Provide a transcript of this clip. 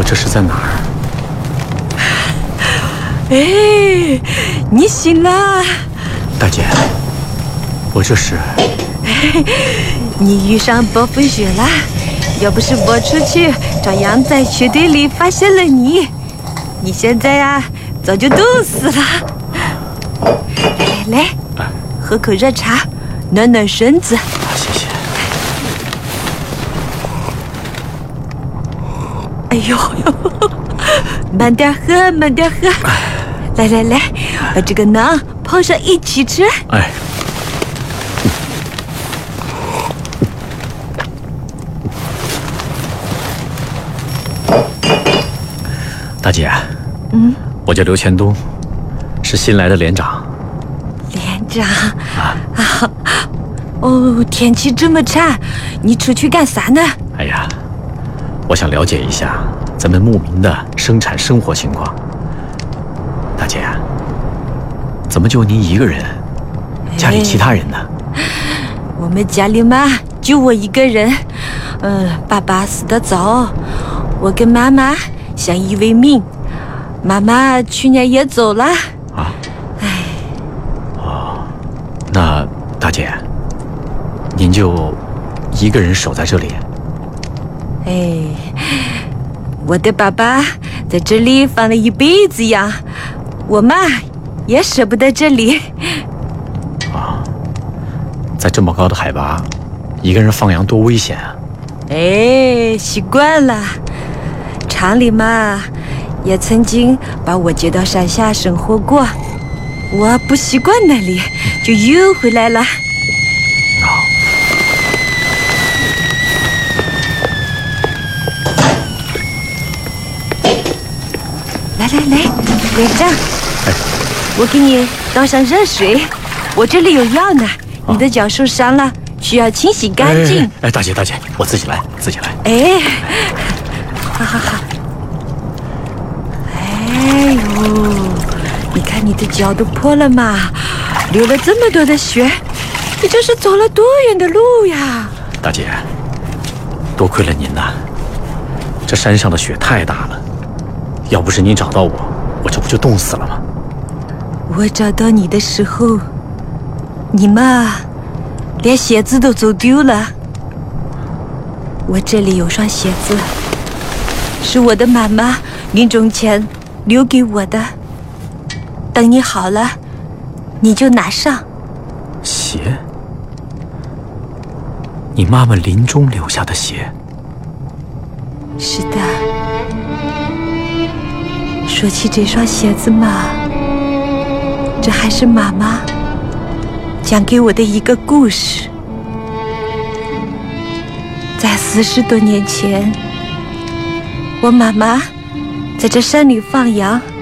我这是在哪儿？ 哎，你醒了， 大姐，我这是…… 你遇上暴风雪了，要不是我出去找羊在雪堆里发现了你，你现在啊早就冻死了。来，喝口热茶，暖暖身子。 谢谢。 哎呦，慢点喝，慢点喝。来，把这个馕泡上一起吃。 哎。大姐，我叫刘全东，是新来的连长。 连长啊，哦，天气这么差，你出去干啥呢？ 哎呀，我想了解一下咱们牧民的生产生活情况。大姐，怎么就您一个人？家里其他人呢？ 我们家里嘛，就我一个人。爸爸死得早，我跟妈妈相依为命。妈妈去年也走了。 啊？哦，那大姐，您就一个人守在这里？ 哎，我的爸爸在这里放了一辈子羊，我嘛也舍不得这里。 啊，在这么高的海拔，一个人放羊多危险啊！ 哎，习惯了。厂里嘛，也曾经把我接到山下生活过，我不习惯那里，就又回来了。来，连长，我给你倒上热水，我这里有药呢。你的脚受伤了，需要清洗干净。 哎，大姐，我自己来。 哎，好。哎呦，你看你的脚都破了嘛，流了这么多的血，你这是走了多远的路呀？ 大姐，多亏了您呐，这山上的雪太大了，要不是您找到我，我这不就冻死了吗？ 我找到你的时候，你嘛连鞋子都走丢了。我这里有双鞋子，是我的妈妈临终前留给我的，等你好了，你就拿上。 鞋？你妈妈临终留下的鞋？ 是的。说起这双鞋子嘛，这还是妈妈讲给我的一个故事。在40多年前，我妈妈在这山里放羊，